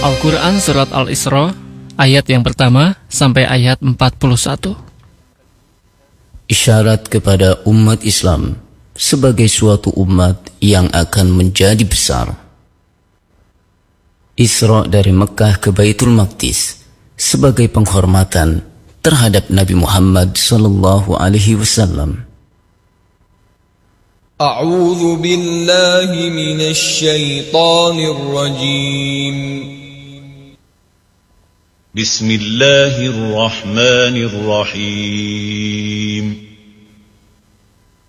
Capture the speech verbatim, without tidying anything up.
Al-Quran Surat Al-Isra, ayat yang pertama sampai ayat empat puluh satu. Isyarat kepada umat Islam sebagai suatu umat yang akan menjadi besar. Isra dari Mekah ke Baitul Maqdis sebagai penghormatan terhadap Nabi Muhammad sallallahu alaihi wasallam. A'udzu billahi minasy syaithanir rajim. Bismillahirrahmanirrahim.